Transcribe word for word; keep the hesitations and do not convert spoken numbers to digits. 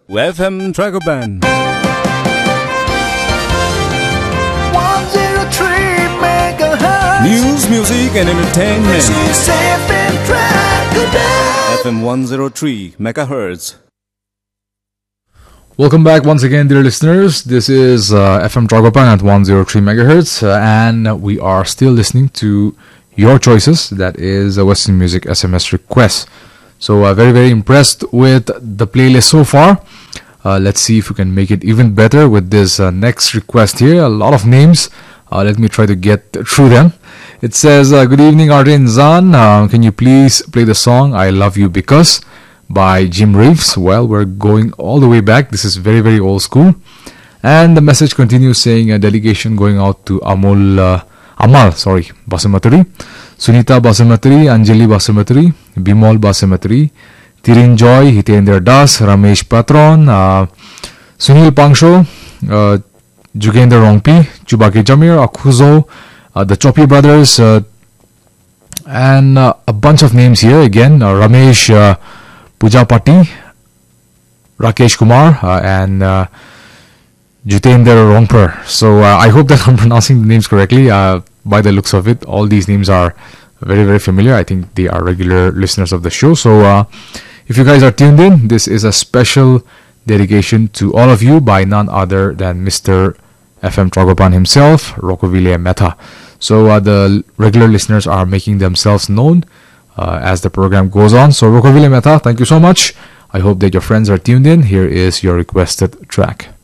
F M Dragoban. one oh three megahertz. News, music and entertainment. This is F M Dragoban. F M one oh three megahertz. Welcome back once again, dear listeners. This is uh, F M Dragoban at one oh three megahertz, uh, and we are still listening to your choices. That is uh, Western Music S M S requests. So uh, very very impressed with the playlist so far. Uh, let's see if we can make it even better with this uh, next request here. A lot of names. Uh, let me try to get through them. It says, uh, good evening, Artin Zan. Uh, can you please play the song I Love You Because by Jim Reeves? Well, we're going all the way back. This is very, very old school. And the message continues saying a delegation going out to Amol, uh, Amal, sorry, Basumatri, Sunita Basumatri, Anjali Basumatri, Bimol Basumatri, Tirinjoy, Hitendra Das, Ramesh Patron, uh, Sunil Pangsho, uh, Jugendra Rongpi, Chubaki Jamir, Akuzo, uh, the Chopi brothers, uh, and uh, a bunch of names here again. Uh, Ramesh uh, Pujapati, Rakesh Kumar, uh, and uh, Jutendra Rongper. So uh, I hope that I'm pronouncing the names correctly. Uh, by the looks of it, all these names are very, very familiar. I think they are regular listeners of the show. So uh, if you guys are tuned in, this is a special dedication to all of you by none other than Mister F M Dragoban himself, Rockoville Mehta. So uh, the regular listeners are making themselves known uh, as the program goes on. So Rockoville Mehta, thank you so much. I hope that your friends are tuned in. Here is your requested track.